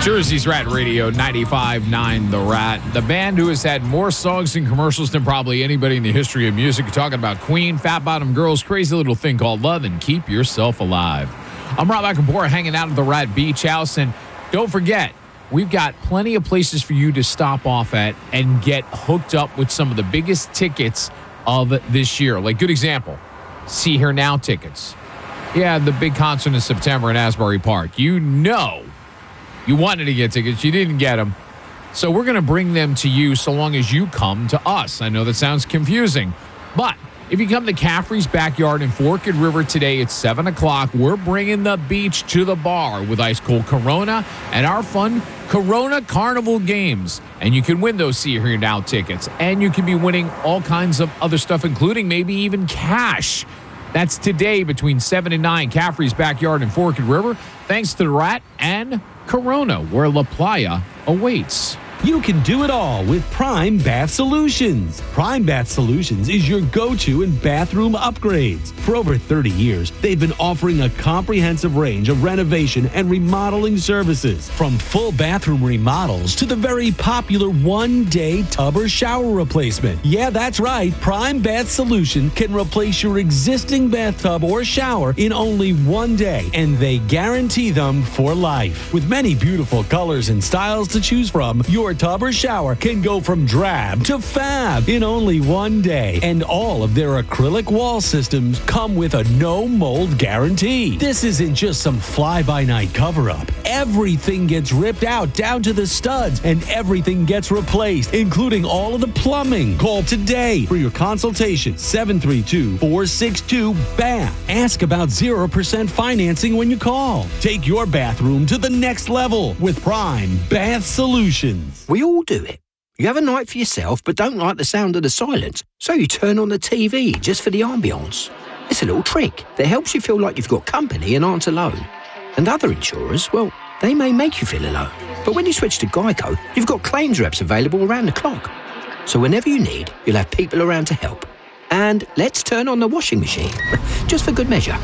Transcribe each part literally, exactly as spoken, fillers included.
Jersey's Rat Radio, ninety-five point nine The Rat. The band who has had more songs and commercials than probably anybody in the history of music. You're talking about Queen, Fat Bottom Girls, Crazy Little Thing Called Love, and Keep Yourself Alive. I'm Rob Acapora, hanging out at the Rat Beach House. And don't forget, we've got plenty of places for you to stop off at and get hooked up with some of the biggest tickets of this year. Like, good example, See Here Now tickets. Yeah, the big concert in September in Asbury Park. You know you wanted to get tickets. You didn't get them. So we're going to bring them to you so long as you come to us. I know that sounds confusing. But if you come to Caffrey's Backyard in Forked River today at seven o'clock, we're bringing the beach to the bar with ice-cold Corona and our fun Corona Carnival games. And you can win those See Here Now tickets. And you can be winning all kinds of other stuff, including maybe even cash. That's today between seven and nine, Caffrey's Backyard in Forked River. Thanks to the Rat and Corona, where La Playa awaits. You can do it all with Prime Bath Solutions. Prime Bath Solutions is your go-to in bathroom upgrades. For over thirty years, they've been offering a comprehensive range of renovation and remodeling services. From full bathroom remodels to the very popular one-day tub or shower replacement. Yeah, that's right. Prime Bath Solution can replace your existing bathtub or shower in only one day, and they guarantee them for life. With many beautiful colors and styles to choose from, your tub or shower can go from drab to fab in only one day. And all of their acrylic wall systems come with a no mold guarantee. This isn't just some fly-by-night cover-up. Everything gets ripped out down to the studs, and everything gets replaced, including all of the plumbing. Call today for your consultation. seven three two, four six two, B A T H. Ask about zero percent financing when you call. Take your bathroom to the next level with Prime Bath Solutions. We all do it. You have a night for yourself but don't like the sound of the silence, so you turn on the T V just for the ambience. It's a little trick that helps you feel like you've got company and aren't alone. And other insurers, well, they may make you feel alone. But when you switch to Geico, you've got claims reps available around the clock. So whenever you need, you'll have people around to help. And let's turn on the washing machine, just for good measure.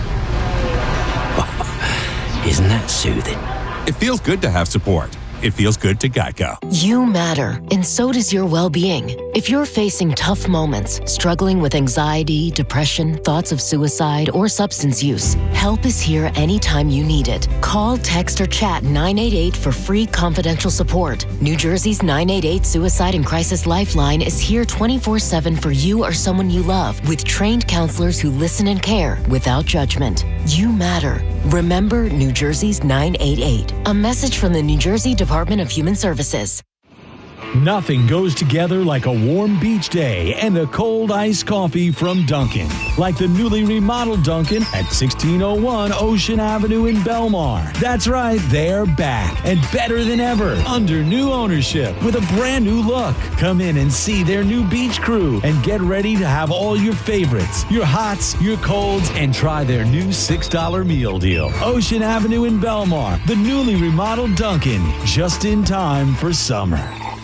Isn't that soothing? It feels good to have support. It feels good to Geico. You matter, and so does your well-being. If you're facing tough moments, struggling with anxiety, depression, thoughts of suicide, or substance use, help is here anytime you need it. Call, text, or chat nine eight eight for free confidential support. New Jersey's nine eight eight Suicide and Crisis Lifeline is here twenty-four seven for you or someone you love, with trained counselors who listen and care without judgment. You matter. Remember New Jersey's nine eight eight. A message from the New Jersey Department of Human Services. Nothing goes together like a warm beach day and a cold iced coffee from Dunkin'. Like the newly remodeled Dunkin' at sixteen oh one Ocean Avenue in Belmar. That's right, they're back and better than ever under new ownership with a brand new look. Come in and see their new beach crew and get ready to have all your favorites, your hots, your colds, and try their new six dollar meal deal. Ocean Avenue in Belmar, the newly remodeled Dunkin', just in time for summer.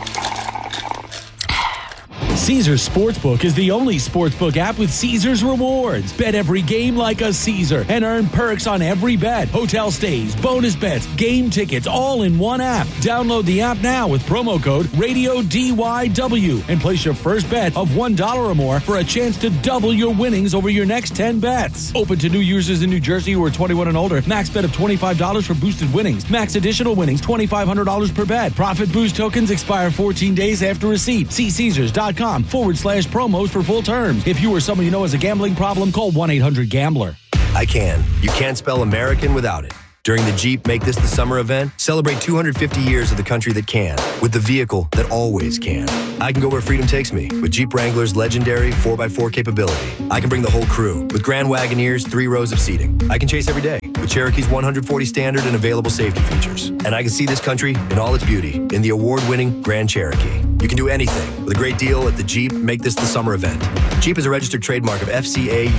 Caesars Sportsbook is the only sportsbook app with Caesars rewards. Bet every game like a Caesar and earn perks on every bet. Hotel stays, bonus bets, game tickets, all in one app. Download the app now with promo code Radio D Y W and place your first bet of one dollar or more for a chance to double your winnings over your next ten bets. Open to new users in New Jersey who are twenty-one and older. Max bet of twenty-five dollars for boosted winnings. Max additional winnings, twenty-five hundred dollars per bet. Profit boost tokens expire fourteen days after receipt. See Caesars.com forward slash promos for full terms. If you or someone you know has a gambling problem, call one eight hundred gambler. I can. You can't spell American without it. During the Jeep Make This the Summer event, celebrate two hundred fifty years of the country that can, with the vehicle that always can. I can go where freedom takes me, with Jeep Wrangler's legendary four by four capability. I can bring the whole crew, with Grand Wagoneer's three rows of seating. I can chase every day, with Cherokee's one hundred forty standard and available safety features. And I can see this country in all its beauty in the award-winning Grand Cherokee. You can do anything with a great deal at the Jeep Make This the Summer event. Jeep is a registered trademark of F C A